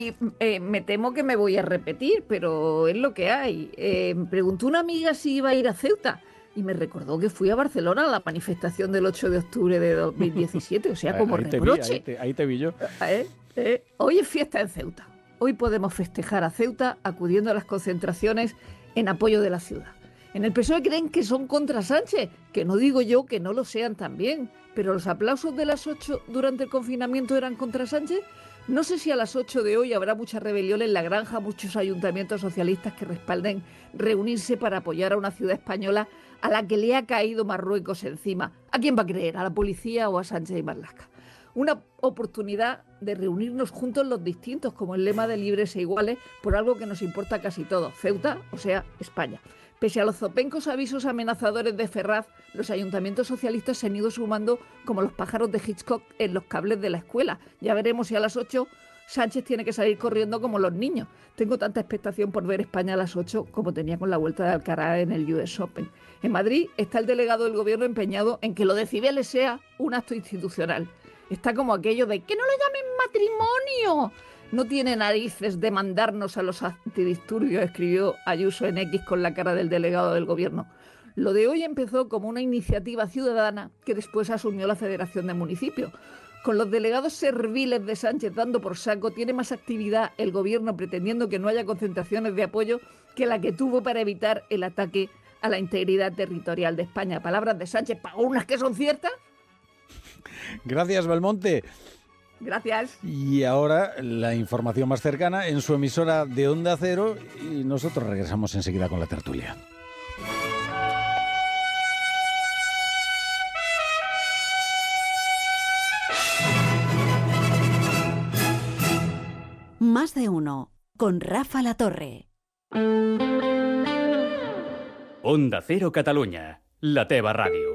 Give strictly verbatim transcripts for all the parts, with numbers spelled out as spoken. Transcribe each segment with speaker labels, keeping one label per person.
Speaker 1: Eh, me temo que me voy a repetir, pero es lo que hay. Eh, me preguntó una amiga si iba a ir a Ceuta y me recordó que fui a Barcelona a la manifestación del ocho de octubre de dos mil diecisiete, o sea, como
Speaker 2: ahí
Speaker 1: reproche.
Speaker 2: Te vi, ahí, te, ahí te vi yo.
Speaker 1: ¿Eh? ¿Eh? Hoy es fiesta en Ceuta. Hoy podemos festejar a Ceuta acudiendo a las concentraciones en apoyo de la ciudad. En el P S O E creen que son contra Sánchez, que no digo yo que no lo sean también, pero los aplausos de las ocho durante el confinamiento eran contra Sánchez. No sé si a las ocho de hoy habrá mucha rebelión en La Granja, muchos ayuntamientos socialistas que respalden reunirse para apoyar a una ciudad española a la que le ha caído Marruecos encima. ¿A quién va a creer? ¿A la policía o a Sánchez y Marlaska? Una oportunidad de reunirnos juntos los distintos, como el lema de libres e iguales, por algo que nos importa a casi todos, Ceuta, o sea, España. Pese a los zopencos avisos amenazadores de Ferraz, los ayuntamientos socialistas se han ido sumando como los pájaros de Hitchcock en los cables de la escuela. Ya veremos si a las ocho Sánchez tiene que salir corriendo como los niños. Tengo tanta expectación por ver España a las ocho como tenía con la vuelta de Alcaraz en el U S Open. En Madrid está el delegado del gobierno empeñado en que lo de Cibeles sea un acto institucional. Está como aquello de que no lo llamen matrimonio. No tiene narices de mandarnos a los antidisturbios, escribió Ayuso en X con la cara del delegado del gobierno. Lo de hoy empezó como una iniciativa ciudadana que después asumió la Federación de Municipios. Con los delegados serviles de Sánchez dando por saco, tiene más actividad el gobierno pretendiendo que no haya concentraciones de apoyo que la que tuvo para evitar el ataque a la integridad territorial de España. Palabras de Sánchez, para unas que son ciertas.
Speaker 2: Gracias, Belmonte.
Speaker 1: Gracias.
Speaker 2: Y ahora la información más cercana en su emisora de Onda Cero y nosotros regresamos enseguida con la tertulia.
Speaker 3: Más de uno, con Rafa Latorre.
Speaker 4: Onda Cero Catalunya, la teva ràdio.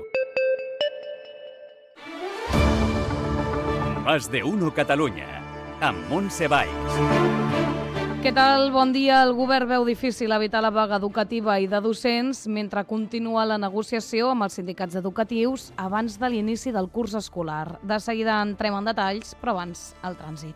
Speaker 4: Más de uno Catalunya, amb Montse Valls.
Speaker 5: Què tal? Bon dia. El govern veu difícil evitar la vaga educativa i de docents mentre continua la negociació amb els sindicats educatius abans de l'inici del curs escolar. De seguida entrem en detalls, però abans el trànsit.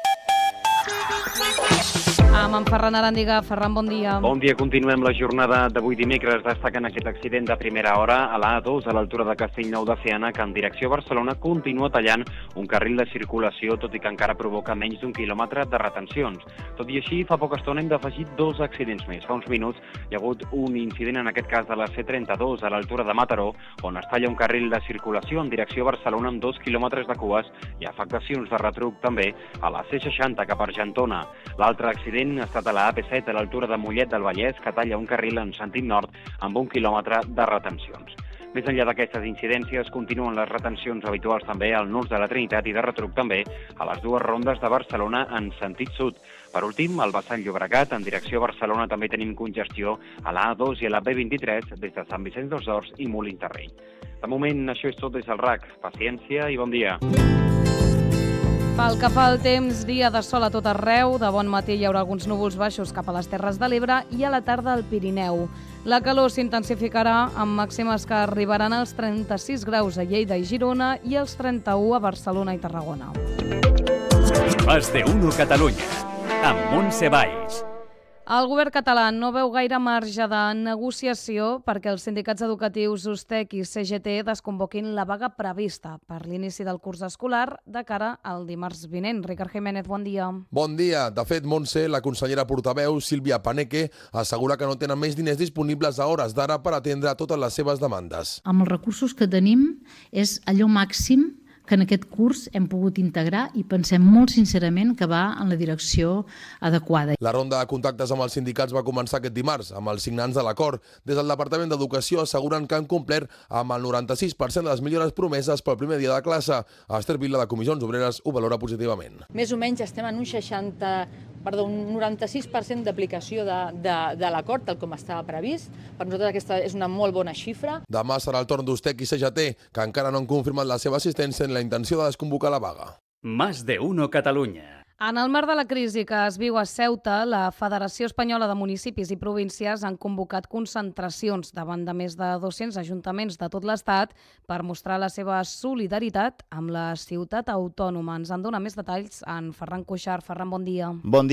Speaker 5: Amb en Ferran Arandiga. Ferran, bon dia.
Speaker 6: Bon dia. Continuem la jornada d'avui dimecres. Destaquen aquest accident de primera hora a l'A dos a l'altura de Castellnou de Seana, que en direcció a Barcelona continua tallant un carril de circulació, tot i que encara provoca menys d'un quilòmetre de retencions. Tot i així, fa poca estona hem d'afegir dos accidents més. Fa uns minuts hi ha hagut un incident, en aquest cas de la C trenta-dos, a l'altura de Mataró, on es talla un carril de circulació en direcció a Barcelona amb dos quilòmetres de cues i afectacions de retruc també a la C seixanta cap a Argentona. L'altre accident ha estat a la A P set a l'altura de Mollet del Vallès, que talla un carril en sentit nord amb un quilòmetre de retencions. Més enllà d'aquestes incidències, continuen les retencions habituals també al Nus de la Trinitat i de retruc també a les dues rondes de Barcelona en sentit sud. Per últim, al vessant Llobregat, en direcció a Barcelona, també tenim congestió a la A dos i a la B vint-i-tres des de Sant Vicenç dels Horts i Molins de Rei. De moment, això és tot des del R A C. Paciència i bon dia.
Speaker 5: Pel que fa al temps, dia de sol a tot arreu, de bon matí hi haurà alguns núvols baixos cap a les Terres de l'Ebre i a la tarda al Pirineu. La calor s'intensificarà amb màximes que arribaran als trenta-sis graus a Lleida i Girona i als trenta-u a Barcelona i Tarragona.
Speaker 4: Más de uno Catalunya, amb Montse Valls.
Speaker 5: El govern català no veu gaire marge de negociació perquè els sindicats educatius USTEC i C G T desconvoquin la vaga prevista per l'inici del curs escolar de cara al dimarts vinent. Ricard Jiménez, bon dia.
Speaker 7: Bon dia. De fet, Montse, la consellera portaveu, Sílvia Paneque, assegura que no tenen més diners disponibles a hores d'ara per atendre totes les seves demandes.
Speaker 8: Amb els recursos que tenim és allò màxim que en aquest curs hem pogut integrar i pensem molt sincerament que va en la direcció adequada.
Speaker 7: La ronda de contactes amb els sindicats va començar aquest dimarts, amb els signants de l'acord. Des del Departament d'Educació asseguren que han complert amb el noranta-sis per cent de les millores promeses pel primer dia de classe. Esther Vila, de Comissions Obreres, ho valora positivament.
Speaker 9: Més o menys estem en un seixanta, perdó, un noranta-sis per cent d'aplicació de, de, de l'acord, tal com estava previst. Per nosaltres aquesta és una molt bona xifra.
Speaker 7: Demà serà el torn d'USTEC i C G T, que encara no han confirmat la seva assistència en la intenció de desconvocar la vaga.
Speaker 4: Más de uno Catalunya.
Speaker 5: En el marc de la crisi que es viu a Ceuta, la Federació Espanyola de Municipis i Províncies han convocat concentracions davant de més de dos-cents ajuntaments de tot l'Estat per mostrar la seva solidaritat amb la ciutat autònoma. Ens en dona més detalls en Ferran Cuixart. Ferran, bon dia.
Speaker 10: Bon dia.